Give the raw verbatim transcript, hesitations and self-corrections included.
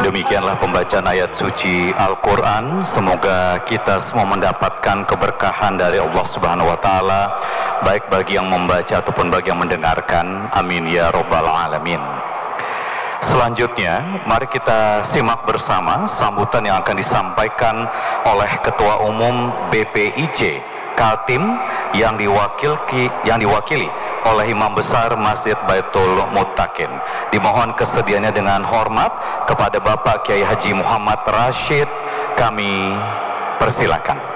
Demikianlah pembacaan ayat suci Al-Quran. Semoga kita semua mendapatkan keberkahan dari Allah Subhanahu wa Ta'ala, baik bagi yang membaca ataupun bagi yang mendengarkan. Amin ya Rabbal Alamin. Selanjutnya, mari kita simak bersama sambutan yang akan disampaikan oleh Ketua Umum B P I J Kaltim yang diwakili, yang diwakili oleh Imam Besar Masjid Baitul Muttaqin. Dimohon kesediaannya dengan hormat kepada Bapak Kiai Haji Muhammad Rashid, kami persilakan.